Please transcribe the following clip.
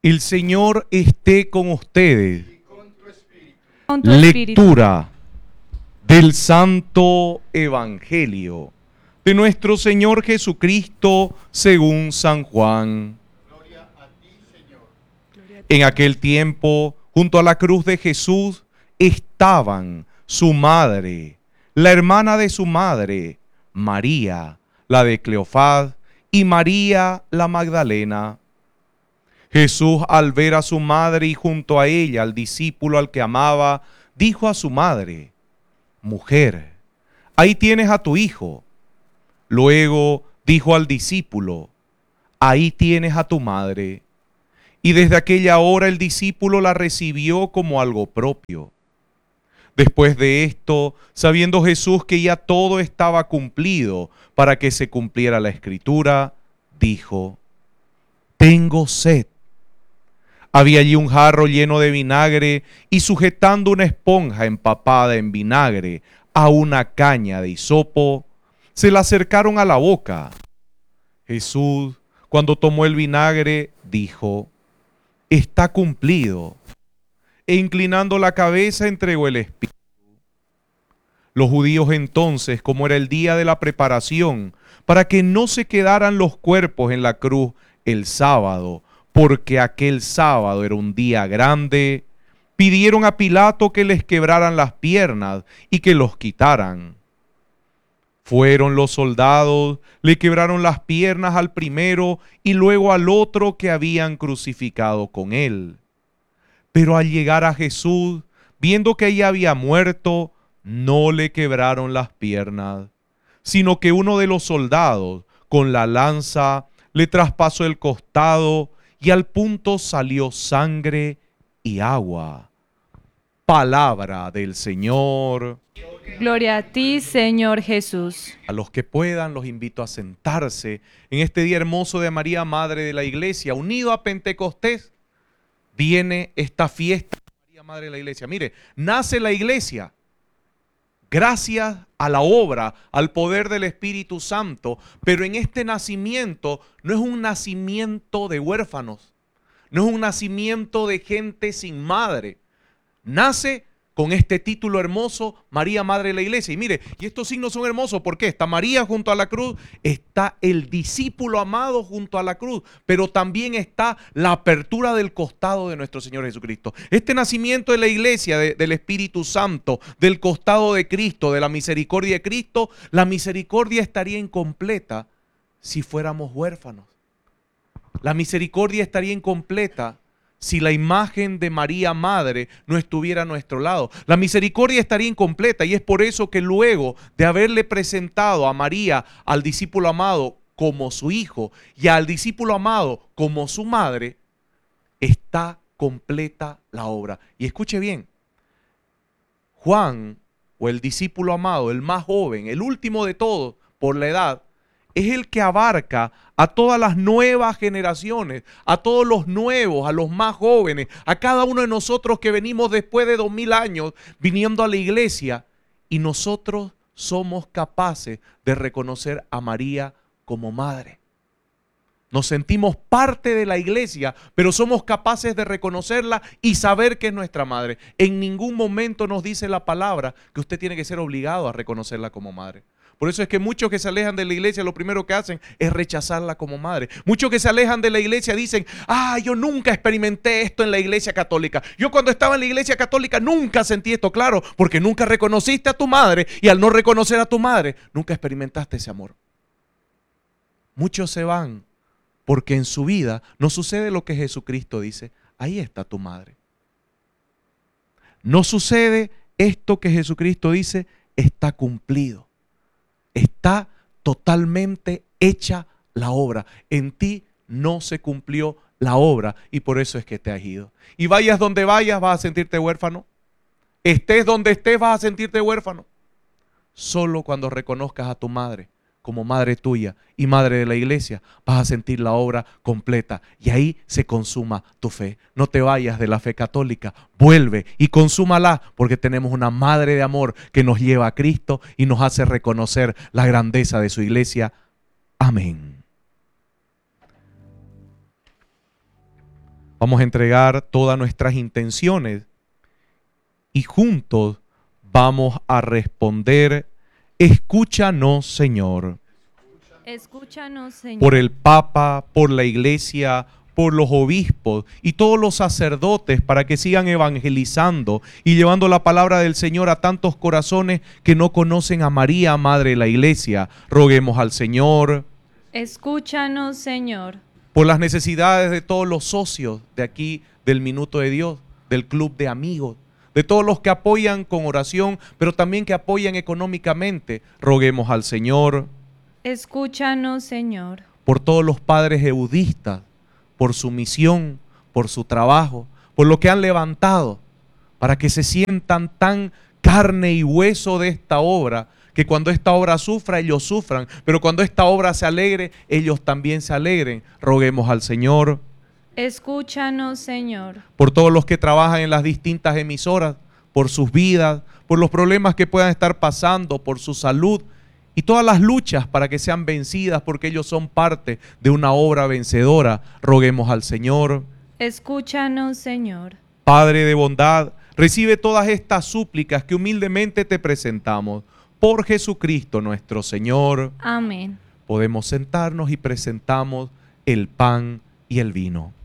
El Señor esté con ustedes. Con tu espíritu. Lectura del Santo Evangelio de nuestro Señor Jesucristo según San Juan. En aquel tiempo, junto a la cruz de Jesús, estaban su madre, la hermana de su madre, María, la de Cleofás, y María la Magdalena. Jesús, al ver a su madre y junto a ella al discípulo al que amaba, dijo a su madre: Mujer, ahí tienes a tu hijo. Luego dijo al discípulo: Ahí tienes a tu madre. Y desde aquella hora el discípulo la recibió como algo propio. Después de esto, sabiendo Jesús que ya todo estaba cumplido para que se cumpliera la Escritura, dijo: Tengo sed. Había allí un jarro lleno de vinagre y sujetando una esponja empapada en vinagre a una caña de hisopo, se la acercaron a la boca. Jesús, cuando tomó el vinagre, dijo: Está cumplido. E inclinando la cabeza, entregó el espíritu. Los judíos entonces, como era el día de la preparación, para que no se quedaran los cuerpos en la cruz el sábado, porque aquel sábado era un día grande, pidieron a Pilato que les quebraran las piernas y que los quitaran. Fueron los soldados, le quebraron las piernas al primero y luego al otro que habían crucificado con él. Pero al llegar a Jesús, viendo que ya había muerto, no le quebraron las piernas, sino que uno de los soldados, con la lanza, le traspasó el costado y al punto salió sangre y agua. Palabra del Señor. Gloria a ti, Señor Jesús. A los que puedan, los invito a sentarse en este día hermoso de María, Madre de la Iglesia. Unido a Pentecostés, viene esta fiesta de María, Madre de la Iglesia. Mire, nace la Iglesia gracias a la obra, al poder del Espíritu Santo, pero en este nacimiento no es un nacimiento de huérfanos, no es un nacimiento de gente sin madre. Nace con este título hermoso, María, Madre de la Iglesia. Y mire, y estos signos son hermosos porque está María junto a la cruz, está el discípulo amado junto a la cruz, pero también está la apertura del costado de nuestro Señor Jesucristo. Este nacimiento de la Iglesia, del Espíritu Santo, del costado de Cristo, de la misericordia de Cristo, la misericordia estaría incompleta si fuéramos huérfanos. La misericordia estaría incompleta si la imagen de María Madre no estuviera a nuestro lado. La misericordia estaría incompleta y es por eso que luego de haberle presentado a María, al discípulo amado, como su hijo y al discípulo amado como su madre, está completa la obra. Y escuche bien, Juan, o el discípulo amado, el más joven, el último de todos por la edad, es el que abarca a todas las nuevas generaciones, a todos los nuevos, a los más jóvenes, a cada uno de nosotros que venimos después de 2000 años viniendo a la iglesia, y nosotros somos capaces de reconocer a María como madre. Nos sentimos parte de la iglesia, pero somos capaces de reconocerla y saber que es nuestra madre. En ningún momento nos dice la palabra que usted tiene que ser obligado a reconocerla como madre. Por eso es que muchos que se alejan de la iglesia lo primero que hacen es rechazarla como madre. Muchos que se alejan de la iglesia dicen: yo nunca experimenté esto en la iglesia católica. Yo cuando estaba en la iglesia católica nunca sentí esto. Claro, porque nunca reconociste a tu madre y al no reconocer a tu madre, nunca experimentaste ese amor. Muchos se van porque en su vida no sucede lo que Jesucristo dice: ahí está tu madre. No sucede esto que Jesucristo dice: está cumplido. Está totalmente hecha la obra. En ti no se cumplió la obra y por eso es que te has ido. Y vayas donde vayas, vas a sentirte huérfano. Estés donde estés, vas a sentirte huérfano. Solo cuando reconozcas a tu madre como madre tuya y madre de la iglesia, vas a sentir la obra completa y ahí se consuma tu fe. No te vayas de la fe católica, vuelve y consúmala, porque tenemos una madre de amor que nos lleva a Cristo y nos hace reconocer la grandeza de su iglesia. Amén. Vamos a entregar todas nuestras intenciones y juntos vamos a responder: escúchanos, Señor. Escúchanos, Señor. Por el Papa, por la Iglesia, por los obispos y todos los sacerdotes, para que sigan evangelizando y llevando la palabra del Señor a tantos corazones que no conocen a María, Madre de la Iglesia. Roguemos al Señor. Escúchanos, Señor. Por las necesidades de todos los socios de aquí, del Minuto de Dios, del Club de Amigos, de todos los que apoyan con oración, pero también que apoyan económicamente. Roguemos al Señor. Escúchanos, Señor. Por todos los padres eudistas, por su misión, por su trabajo, por lo que han levantado, para que se sientan tan carne y hueso de esta obra, que cuando esta obra sufra, ellos sufran, pero cuando esta obra se alegre, ellos también se alegren. Roguemos al Señor. Escúchanos, Señor. Por todos los que trabajan en las distintas emisoras, por sus vidas, por los problemas que puedan estar pasando, por su salud y todas las luchas para que sean vencidas, porque ellos son parte de una obra vencedora. Roguemos al Señor. Escúchanos, Señor. Padre de bondad, recibe todas estas súplicas que humildemente te presentamos por Jesucristo nuestro Señor. Amén. Podemos sentarnos y presentamos el pan y el vino.